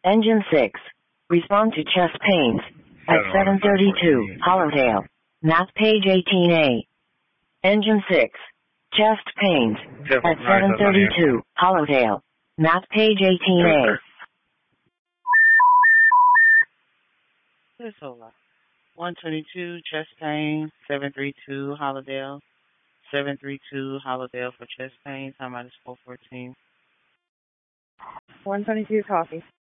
Engine 6. Respond to chest pains. At 732, Hollowdale. Map page 18A. Engine 6. Chest pains. At 732, Hollowdale. Map page 18A. Yes, Ola. 122, chest pain, 732, Hollowdale. 732, Hollowdale for chest pain. Time out is 414. 122, copy.